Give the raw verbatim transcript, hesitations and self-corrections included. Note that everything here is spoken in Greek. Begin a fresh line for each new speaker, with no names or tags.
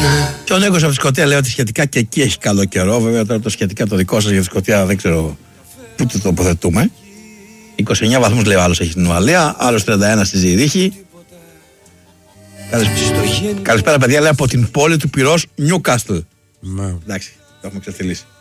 Και ο Νέγκος από τη Σκωτία λέει ότι σχετικά και εκεί έχει καλό καιρό. Βέβαια τώρα το σχετικά το δικό σας για τη Σκωτία δεν ξέρω πού το τοποθετούμε. είκοσι εννέα βαθμούς λέει ο άλλος έχει την Ουαλία, άλλος τριάντα ένα στη Ζηρίχη. Καλησπέρα παιδιά, λέει από την πόλη του πυρός Νιούκαστλ. Εντάξει, το έχουμε ξεφτυλίσει.